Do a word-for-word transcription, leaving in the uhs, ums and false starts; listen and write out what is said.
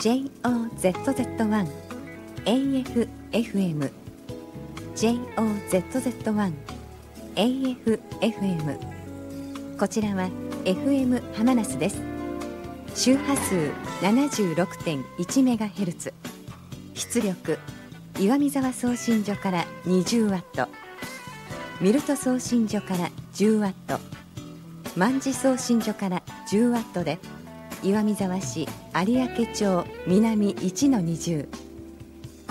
ジェイオーゼットゼットワン エーエフエフエム ジェイオーゼットゼットワン エーエフエフエム こちらは エフエム ハマナスです。周波数 ななじゅうろくてんいちメガヘルツ、 出力岩見沢送信所からにじゅうワット、ミルト送信所からじゅうワット、万事送信所からじゅうワットで、岩見沢市有明町南 いちのにじゅう